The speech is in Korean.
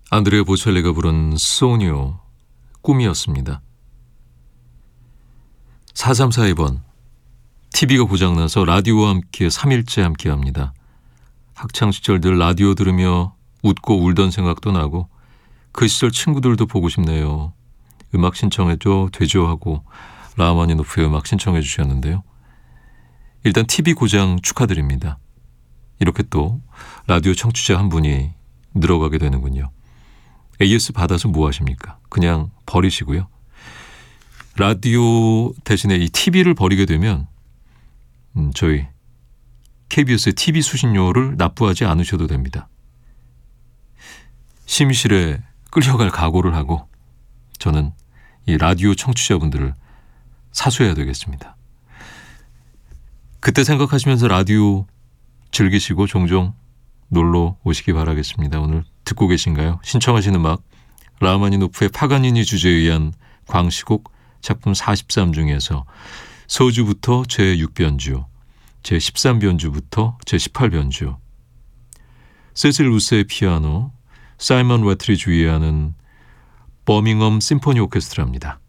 안드레아 보첼리가 부른 소니오, 꿈이었습니다. 4342번. TV가 고장나서 라디오와 함께 3일째 함께합니다. 학창시절 늘 라디오 들으며 웃고 울던 생각도 나고 그 시절 친구들도 보고 싶네요. 음악 신청해줘 되죠 하고 라흐마니노프의 음악 신청해 주셨는데요. 일단 TV 고장 축하드립니다. 이렇게 또 라디오 청취자 한 분이 늘어가게 되는군요. AS 받아서 뭐 하십니까? 그냥 버리시고요. 라디오 대신에 이 TV를 버리게 되면 저희 KBS의 TV 수신료를 납부하지 않으셔도 됩니다. 심실에 끌려갈 각오를 하고 저는 이 라디오 청취자분들을 사수해야 되겠습니다. 그때 생각하시면서 라디오 즐기시고 종종 놀러 오시기 바라겠습니다. 오늘 듣고 계신가요? 신청하신 음악 라흐마니노프의 파가니니 주제에 의한 광시곡 작품 43 중에서 소주부터 제6변주, 제13변주부터 제18변주, 세실 루스의 피아노, 사이먼 웨트리 주의하는 버밍엄 심포니 오케스트라입니다.